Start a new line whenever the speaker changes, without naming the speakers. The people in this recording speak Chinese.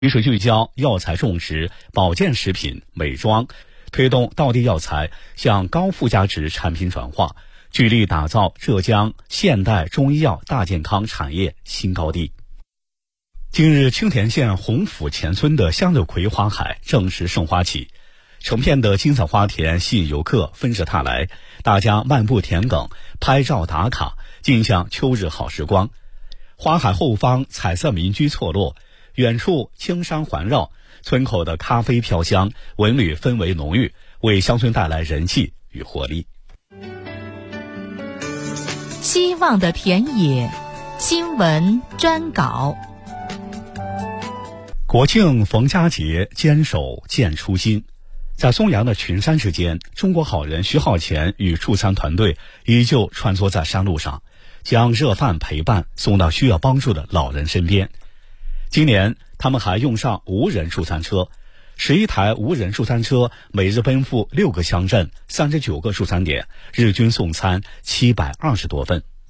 于是聚焦药材种植、保健食品、美妆，推动道地药材向高附加值产品转化，聚力打造浙江现代中医药大健康产业新高地。近日，青田县洪府前村的向日葵花海正式盛花起，成片的金色花田吸引游客纷至沓来，大家漫步田埂，拍照打卡，尽享秋日好时光。花海后方彩色民居错落，远处青山环绕，村口的咖啡飘香，文旅氛围浓郁，为乡村带来人气与活力。
希望的田野新闻专稿。
国庆逢佳节，坚守见初心。在松阳的群山之间，中国好人徐浩前与助餐团队依旧穿梭在山路上，将热饭陪伴送到需要帮助的老人身边。今年他们还用上无人助餐车，11台无人助餐车每日奔赴6个乡镇、39个助餐点，日均送餐720多份。